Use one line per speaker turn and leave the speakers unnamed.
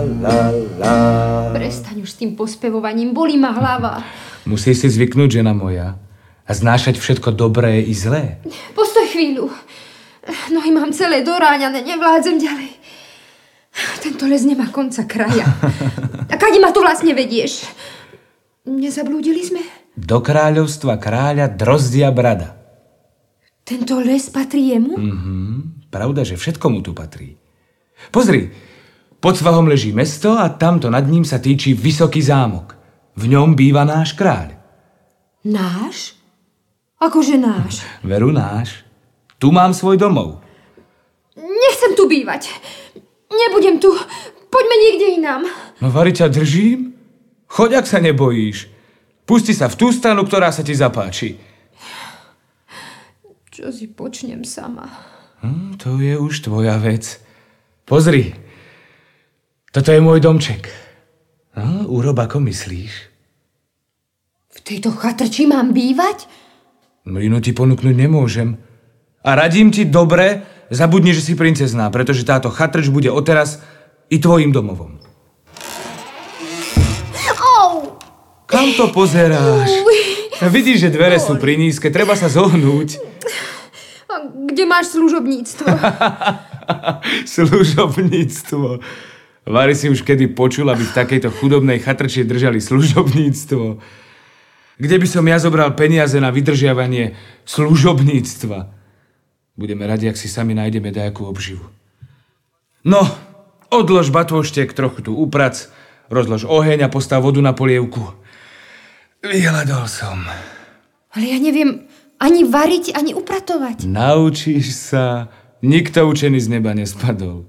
Prestaň už s tým pospevovaním, bolí ma hlava.
Musíš si zvyknúť, žena moja, a znášať všetko dobré i zlé.
Postoj chvíľu. Nohy mám celé doráňané, nevládzem ďalej. Tento les nemá konca kraja. A kade ma tu vlastne vedieš? Nezablúdili sme?
Do kráľovstva kráľa Drozdia Brada.
Tento les patrí jemu?
Pravda, že všetko mu tu patrí. Pozri, pod svahom leží mesto a tamto nad ním sa týči vysoký zámok. V ňom býva náš kráľ.
Náš? Akože náš?
Veru náš. Tu mám svoj domov.
Nechcem tu bývať. Nebudem tu. Poďme niekde inám.
No vari ťa držím? Choď, ak sa nebojíš. Pusti sa v tú stranu, ktorá sa ti zapáči.
Čo si počnem sama?
To je už tvoja vec. Pozri, toto je môj domček. Urob, ako myslíš.
V tejto chatrči mám bývať?
No inú ti ponúknuť nemôžem. A radím ti dobre, zabudni, že si princezná, pretože táto chatrč bude odteraz i tvojim domovom. Kam to pozeráš? Vidíš, že dvere sú prinízke, treba sa zohnúť.
A kde máš služobníctvo?
Služobníctvo. Vary si už kedy počul, aby v takejto chudobnej chatrči držali služobníctvo. Kde by som ja zobral peniaze na vydržiavanie služobníctva? Budeme radi, ak si sami nájdeme dajakú obživu. No, odlož batôštek, trochu tu uprac, rozlož oheň a postav vodu na polievku. Vyhľadol som.
Ale ja neviem ani variť, ani upratovať.
Naučíš sa. Nikto učený z neba nespadol.